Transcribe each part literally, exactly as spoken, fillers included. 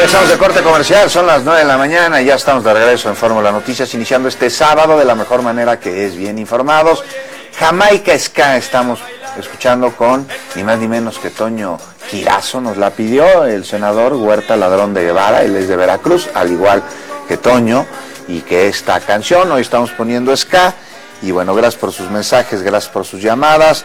Regresamos de corte comercial, son las nueve de la mañana y ya estamos de regreso en Fórmula Noticias, iniciando este sábado de la mejor manera, que es bien informados. Jamaica Ska estamos escuchando con ni más ni menos que Toño Girazo. Nos la pidió el senador Huerta Ladrón de Guevara, él es de Veracruz, al igual que Toño, y que esta canción, hoy estamos poniendo ska, y bueno, gracias por sus mensajes, gracias por sus llamadas,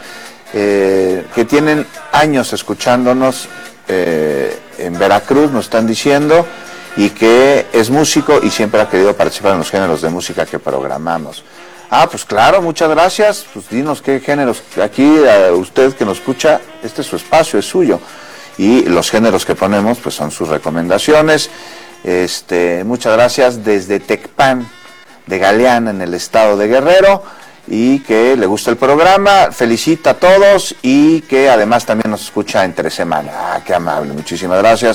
eh, que tienen años escuchándonos eh, en Veracruz, nos están diciendo, y que es músico y siempre ha querido participar en los géneros de música que programamos. Ah, pues claro, muchas gracias, pues dinos qué géneros, aquí uh, usted que nos escucha, este es su espacio, es suyo, y los géneros que ponemos pues son sus recomendaciones. Este, muchas gracias desde Tecpan de Galeana, en el estado de Guerrero, y que le gusta el programa, felicita a todos y que además también nos escucha entre semana. Ah, qué amable, muchísimas gracias.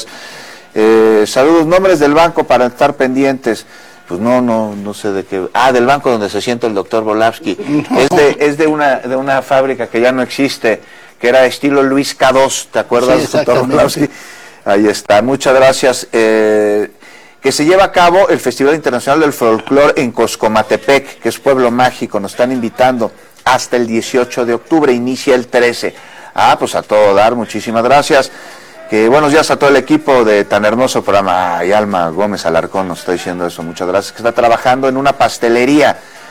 Eh, saludos, nombres del banco para estar pendientes. Pues no, no, no sé de qué. Ah, del banco donde se sienta el doctor Volavsky. No. Es de, es de una, de una fábrica que ya no existe, que era estilo Luis K dos, ¿te acuerdas, sí, doctor Volavsky? Ahí está, muchas gracias. Eh, que se lleva a cabo el Festival Internacional del Folclor en Coscomatepec, que es pueblo mágico, nos están invitando hasta el dieciocho de octubre, inicia el trece. Ah, pues a todo dar, muchísimas gracias. Que buenos días a todo el equipo de tan hermoso programa. Y Alma Gómez Alarcón nos está diciendo eso, muchas gracias, que está trabajando en una pastelería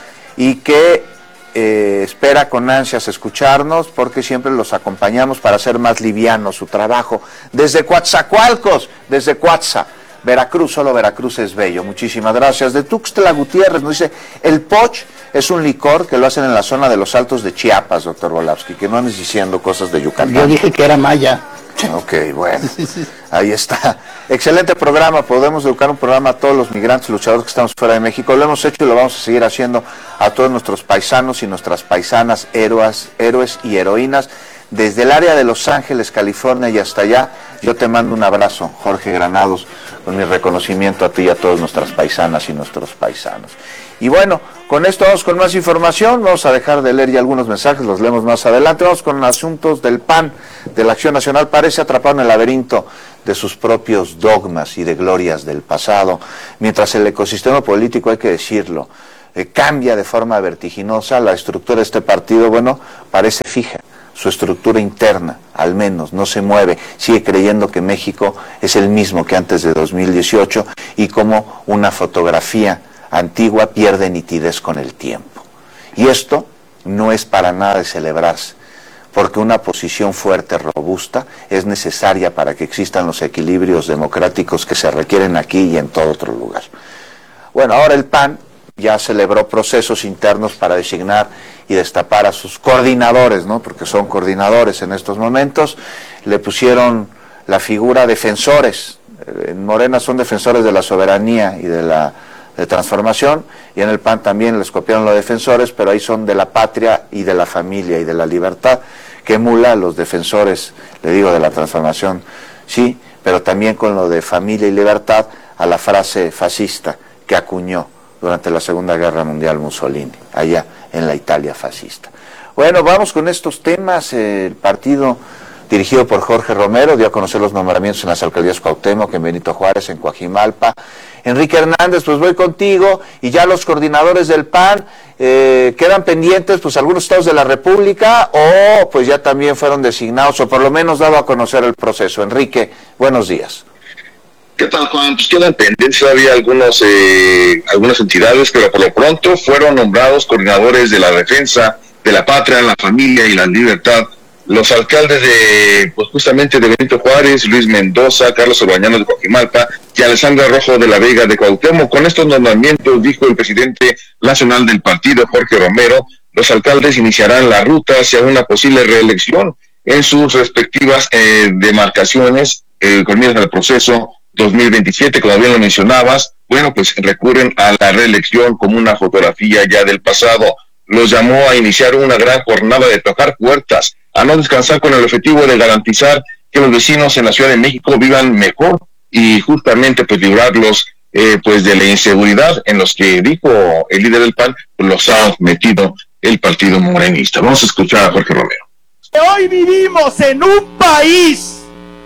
y que eh, espera con ansias escucharnos, porque siempre los acompañamos para hacer más liviano su trabajo. Desde Coatzacoalcos, desde Coatza, Veracruz, solo Veracruz es bello. Muchísimas gracias. De Tuxtla Gutiérrez nos dice, el Poch es un licor que lo hacen en la zona de los Altos de Chiapas, doctor Volavsky, que no andes diciendo cosas de Yucatán. Yo dije que era maya. Ok, bueno, ahí está. Excelente programa, podemos educar un programa a todos los migrantes, luchadores que estamos fuera de México. Lo hemos hecho y lo vamos a seguir haciendo a todos nuestros paisanos y nuestras paisanas, héroes, héroes y heroínas. Desde el área de Los Ángeles, California y hasta allá, yo te mando un abrazo, Jorge Granados, con mi reconocimiento a ti y a todas nuestras paisanas y nuestros paisanos. Y bueno, con esto vamos con más información, vamos a dejar de leer ya algunos mensajes, los leemos más adelante. Vamos con asuntos del P A N, de la Acción Nacional. Parece atrapado en el laberinto de sus propios dogmas y de glorias del pasado, mientras el ecosistema político, hay que decirlo, eh, cambia de forma vertiginosa. La estructura de este partido, bueno, parece fija. Su estructura interna, al menos, no se mueve, sigue creyendo que México es el mismo que antes de dos mil dieciocho y como una fotografía antigua pierde nitidez con el tiempo. Y esto no es para nada de celebrarse, porque una posición fuerte, robusta, es necesaria para que existan los equilibrios democráticos que se requieren aquí y en todo otro lugar. Bueno, ahora el P A N ya celebró procesos internos para designar y destapar a sus coordinadores, ¿no? Porque son coordinadores en estos momentos. Le pusieron la figura defensores. En Morena son defensores de la soberanía y de la de transformación, y en el P A N también les copiaron los defensores, pero ahí son de la patria y de la familia y de la libertad, que emula a los defensores, le digo, de la transformación, sí, pero también con lo de familia y libertad, a la frase fascista que acuñó durante la Segunda Guerra Mundial Mussolini, allá en la Italia fascista. Bueno, vamos con estos temas. El partido dirigido por Jorge Romero dio a conocer los nombramientos en las alcaldías Cuauhtémoc, en Benito Juárez, en Coajimalpa. Enrique Hernández, pues voy contigo, y ya los coordinadores del P A N eh, quedan pendientes, pues algunos estados de la República, o pues ya también fueron designados, o por lo menos dado a conocer el proceso. Enrique, buenos días. ¿Qué tal, Juan? Pues quedan pendientes todavía algunos, eh, algunas entidades, pero por lo pronto fueron nombrados coordinadores de la defensa de la patria, la familia y la libertad. Los alcaldes de, pues justamente de Benito Juárez, Luis Mendoza, Carlos Orbañanos de Coajimalpa y Alessandra Rojo de la Vega de Cuauhtémoc. Con estos nombramientos, dijo el presidente nacional del partido, Jorge Romero, los alcaldes iniciarán la ruta hacia una posible reelección en sus respectivas eh, demarcaciones eh, con miras al proceso dos mil veintisiete, como bien lo mencionabas. Bueno, pues recurren a la reelección como una fotografía ya del pasado. Los llamó a iniciar una gran jornada de tocar puertas, a no descansar, con el objetivo de garantizar que los vecinos en la Ciudad de México vivan mejor y justamente pues librarlos eh, pues de la inseguridad en los que, dijo el líder del P A N, pues, los ha metido el partido morenista. Vamos a escuchar a Jorge Romero. Hoy vivimos en un país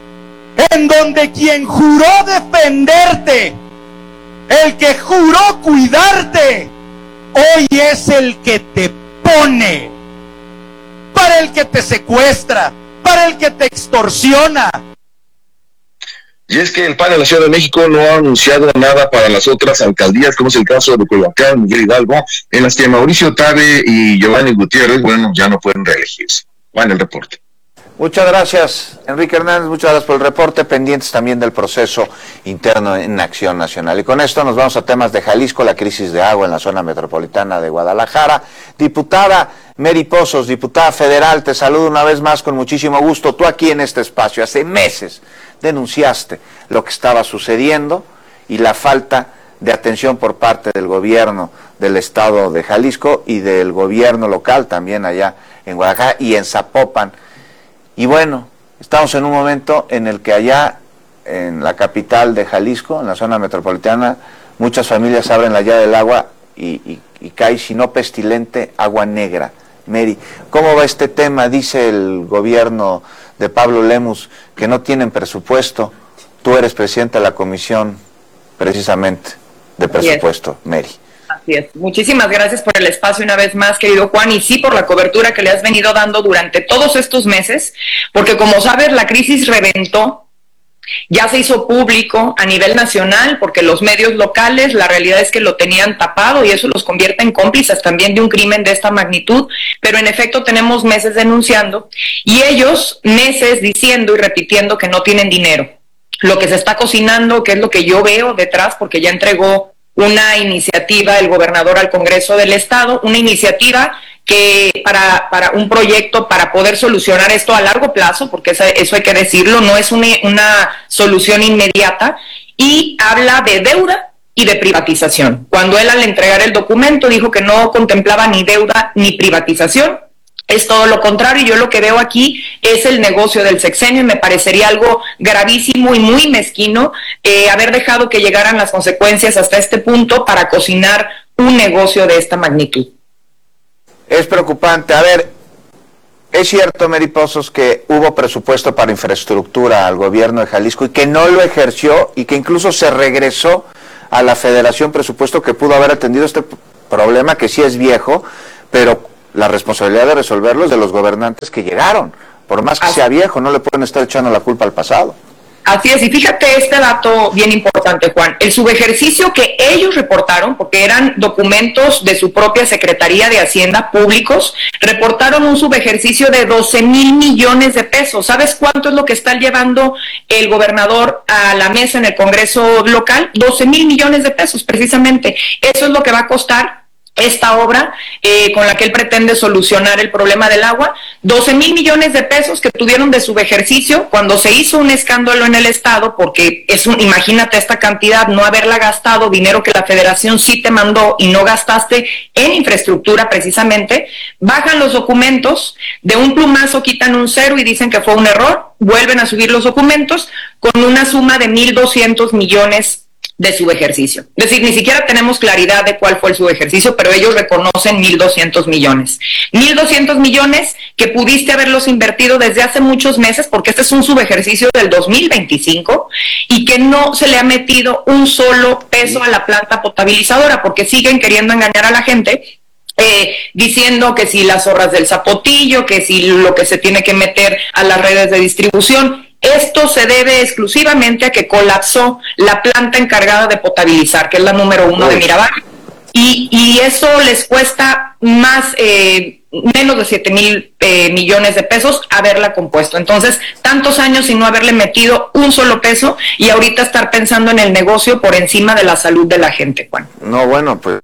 en donde quien juró defenderte, el que juró cuidarte, hoy es el que te pone, para el que te secuestra, para el que te extorsiona. Y es que el P A N de la Ciudad de México no ha anunciado nada para las otras alcaldías, como es el caso de Coyoacán, Miguel Hidalgo, en las que Mauricio Tabe y Giovanni Gutiérrez, bueno, ya no pueden reelegirse. Juan, el reporte. Muchas gracias, Enrique Hernández, muchas gracias por el reporte, pendientes también del proceso interno en Acción Nacional. Y con esto nos vamos a temas de Jalisco, la crisis de agua en la zona metropolitana de Guadalajara. Diputada Mary Pozos, diputada federal, te saludo una vez más con muchísimo gusto. Tú aquí en este espacio, hace meses denunciaste lo que estaba sucediendo y la falta de atención por parte del gobierno del estado de Jalisco y del gobierno local también allá en Guadalajara y en Zapopan. Y bueno, estamos en un momento en el que allá en la capital de Jalisco, en la zona metropolitana, muchas familias abren la llave del agua y, y, y cae, si no pestilente, agua negra. Mary, ¿cómo va este tema? Dice el gobierno de Pablo Lemus que no tienen presupuesto. Tú eres presidenta de la comisión precisamente de presupuesto, Mary. Así es. Muchísimas gracias por el espacio una vez más, querido Juan, y sí por la cobertura que le has venido dando durante todos estos meses, porque como sabes, la crisis reventó, ya se hizo público a nivel nacional, porque los medios locales, la realidad es que lo tenían tapado y eso los convierte en cómplices también de un crimen de esta magnitud, pero en efecto tenemos meses denunciando y ellos meses diciendo y repitiendo que no tienen dinero. Lo que se está cocinando, que es lo que yo veo detrás, porque ya entregó una iniciativa el gobernador al Congreso del Estado, una iniciativa que para, para un proyecto para poder solucionar esto a largo plazo, porque eso, eso hay que decirlo, no es una, una solución inmediata, y habla de deuda y de privatización. Cuando él al entregar el documento dijo que no contemplaba ni deuda ni privatización, es todo lo contrario. Yo lo que veo aquí es el negocio del sexenio y me parecería algo gravísimo y muy mezquino eh, haber dejado que llegaran las consecuencias hasta este punto para cocinar un negocio de esta magnitud. Es preocupante. A ver, es cierto, Mary Pozos, que hubo presupuesto para infraestructura al gobierno de Jalisco y que no lo ejerció y que incluso se regresó a la federación presupuesto que pudo haber atendido este problema que sí es viejo, pero la responsabilidad de resolverlo es de los gobernantes que llegaron. Por más que sea viejo, no le pueden estar echando la culpa al pasado. Así es, y fíjate este dato bien importante, Juan. El subejercicio que ellos reportaron, porque eran documentos de su propia Secretaría de Hacienda públicos, reportaron un subejercicio de doce mil millones de pesos. ¿Sabes cuánto es lo que está llevando el gobernador a la mesa en el Congreso local? doce mil millones de pesos, precisamente. Eso es lo que va a costar esta obra eh, con la que él pretende solucionar el problema del agua. doce mil millones de pesos que tuvieron de subejercicio cuando se hizo un escándalo en el estado, porque es un, imagínate esta cantidad, no haberla gastado, dinero que la federación sí te mandó y no gastaste en infraestructura precisamente. Bajan los documentos, de un plumazo quitan un cero y dicen que fue un error, vuelven a subir los documentos con una suma de mil doscientos millones de subejercicio. Es decir, ni siquiera tenemos claridad de cuál fue el subejercicio, pero ellos reconocen mil doscientos millones. mil doscientos millones que pudiste haberlos invertido desde hace muchos meses, porque este es un subejercicio del dos mil veinticinco, y que no se le ha metido un solo peso a la planta potabilizadora, porque siguen queriendo engañar a la gente, Eh, diciendo que si las zorras del zapotillo, que si lo que se tiene que meter a las redes de distribución. Esto se debe exclusivamente a que colapsó la planta encargada de potabilizar, que es la número uno de Miravalle, y, y eso les cuesta más, eh, menos de siete mil eh, millones de pesos haberla compuesto. Entonces, tantos años sin no haberle metido un solo peso y ahorita estar pensando en el negocio por encima de la salud de la gente, Juan. No, bueno, pues...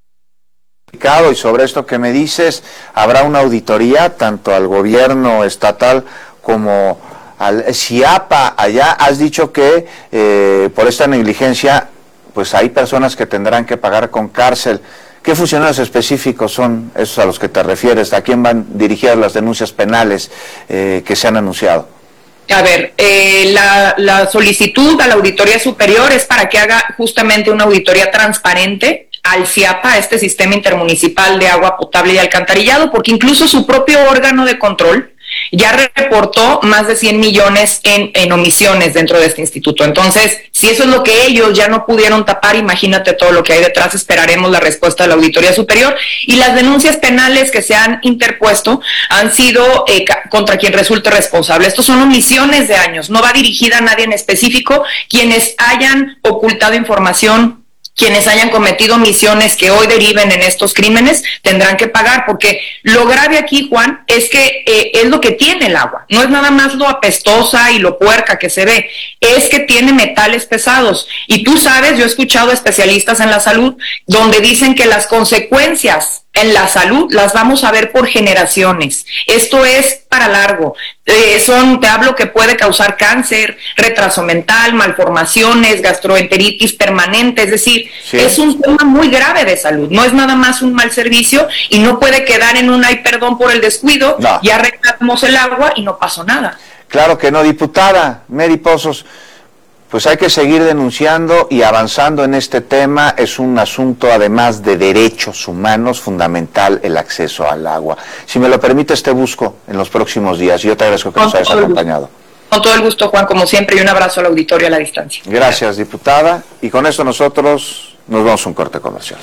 Y sobre esto que me dices, habrá una auditoría tanto al gobierno estatal como al CIAPA. Allá has dicho que eh, por esta negligencia pues hay personas que tendrán que pagar con cárcel. ¿Qué funcionarios específicos son esos a los que te refieres? ¿A quién van dirigidas las denuncias penales eh, que se han anunciado? A ver, eh, la, la solicitud a la Auditoría Superior es para que haga justamente una auditoría transparente al CIAPA, este Sistema Intermunicipal de Agua Potable y Alcantarillado, porque incluso su propio órgano de control ya reportó más de cien millones en, en omisiones dentro de este instituto. Entonces, si eso es lo que ellos ya no pudieron tapar, imagínate todo lo que hay detrás. Esperaremos la respuesta de la Auditoría Superior, y las denuncias penales que se han interpuesto han sido eh, contra quien resulte responsable. Estos son omisiones de años, no va dirigida a nadie en específico. Quienes hayan ocultado información, quienes hayan cometido omisiones que hoy deriven en estos crímenes, tendrán que pagar, porque lo grave aquí, Juan, es que eh, es lo que tiene el agua. No es nada más lo apestosa y lo puerca que se ve, es que tiene metales pesados. Y tú sabes, yo he escuchado especialistas en la salud donde dicen que las consecuencias en la salud las vamos a ver por generaciones. Esto es para largo. Eh, son, te hablo que puede causar cáncer, retraso mental, malformaciones, gastroenteritis permanente. Es decir, sí, es un tema muy grave de salud. No es nada más un mal servicio y no puede quedar en un ay, perdón por el descuido, no. Ya arreglamos el agua y no pasó nada. Claro que no, diputada Mary Pozos. Pues hay que seguir denunciando y avanzando en este tema. Es un asunto, además de derechos humanos, fundamental el acceso al agua. Si me lo permites, te busco en los próximos días. Yo te agradezco que nos hayas acompañado. Con todo el gusto, Juan, como siempre, y un abrazo al auditorio a la distancia. Gracias, diputada. Y con eso nosotros nos vamos a un corte comercial.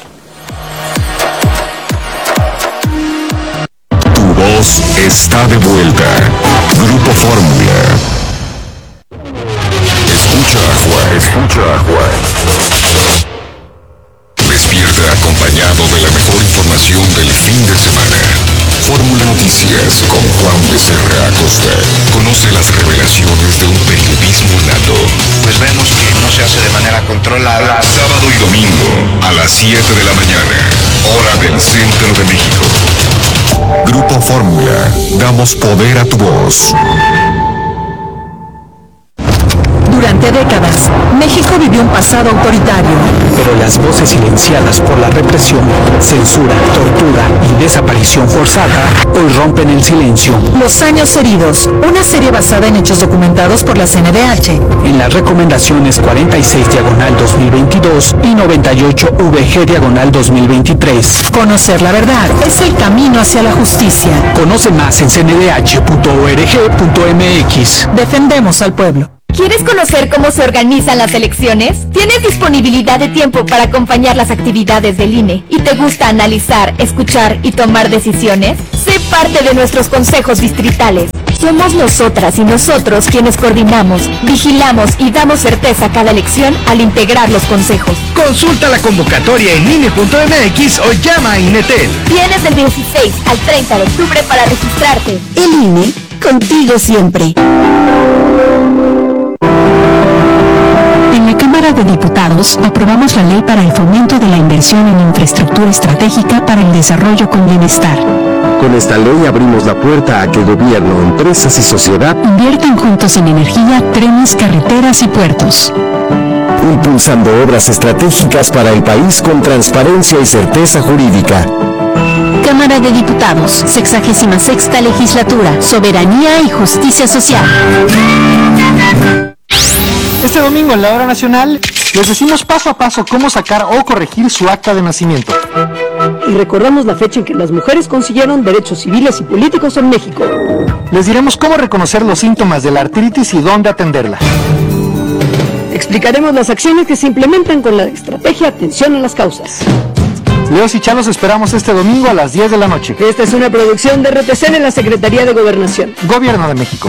Tu voz está de vuelta. Grupo Fórmula. Escucha agua, escucha agua. Despierta acompañado de la mejor información del fin de semana. Fórmula Noticias con Juan Becerra Acosta. Conoce las revelaciones de un periodismo nato. Pues vemos que no se hace de manera controlada. Sábado y domingo a las siete de la mañana, hora del centro de México. Grupo Fórmula, damos poder a tu voz. Durante décadas, México vivió un pasado autoritario. Pero las voces silenciadas por la represión, censura, tortura y desaparición forzada hoy rompen el silencio. Los años heridos, una serie basada en hechos documentados por la C N D H. En las recomendaciones cuarenta y seis diagonal dos mil veintidós y noventa y ocho V G diagonal dos mil veintitrés. Conocer la verdad es el camino hacia la justicia. Conoce más en c n d h punto org punto m x. Defendemos al pueblo. ¿Quieres conocer cómo se organizan las elecciones? ¿Tienes disponibilidad de tiempo para acompañar las actividades del I N E y te gusta analizar, escuchar y tomar decisiones? Sé parte de nuestros consejos distritales. Somos nosotras y nosotros quienes coordinamos, vigilamos y damos certeza a cada elección al integrar los consejos. Consulta la convocatoria en I N E punto m x o llama a INETEL. Tienes del dieciséis al treinta de octubre para registrarte. El I N E, contigo siempre. En la Cámara de Diputados aprobamos la Ley para el Fomento de la Inversión en Infraestructura Estratégica para el Desarrollo con Bienestar. Con esta ley abrimos la puerta a que gobierno, empresas y sociedad inviertan juntos en energía, trenes, carreteras y puertos. Impulsando obras estratégicas para el país con transparencia y certeza jurídica. Cámara de Diputados, sexagésima sexta legislatura, soberanía y justicia social. Este domingo en la Hora Nacional les decimos paso a paso cómo sacar o corregir su acta de nacimiento. Y recordamos la fecha en que las mujeres consiguieron derechos civiles y políticos en México. Les diremos cómo reconocer los síntomas de la artritis y dónde atenderla. Explicaremos las acciones que se implementan con la estrategia Atención a las Causas. Leos y Chá los esperamos este domingo a las diez de la noche. Esta es una producción de R T C en la Secretaría de Gobernación. Gobierno de México.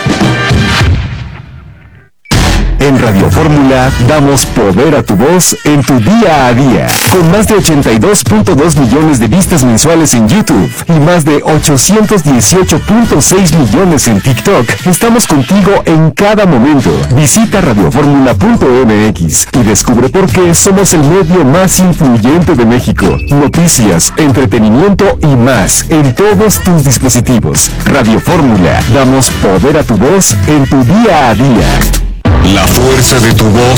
En Radio Fórmula damos poder a tu voz en tu día a día. Con más de ochenta y dos punto dos millones de vistas mensuales en YouTube y más de ochocientos dieciocho punto seis millones en TikTok, estamos contigo en cada momento. Visita radio fórmula punto m x y descubre por qué somos el medio más influyente de México. Noticias, entretenimiento y más en todos tus dispositivos. Radio Fórmula, damos poder a tu voz en tu día a día. La fuerza de tu voz